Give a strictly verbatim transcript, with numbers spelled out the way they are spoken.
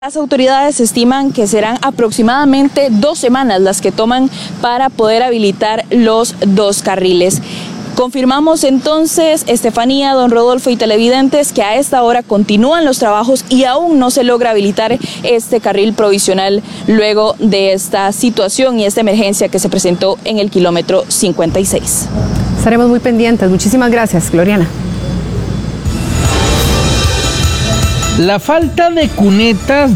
Las autoridades estiman que serán aproximadamente dos semanas las que toman para poder habilitar los dos carriles. Confirmamos entonces, Estefanía, don Rodolfo y televidentes, que a esta hora continúan los trabajos y aún no se logra habilitar este carril provisional luego de esta situación y esta emergencia que se presentó en el kilómetro cincuenta y seis. Estaremos muy pendientes. Muchísimas gracias, Gloriana. La falta de cunetas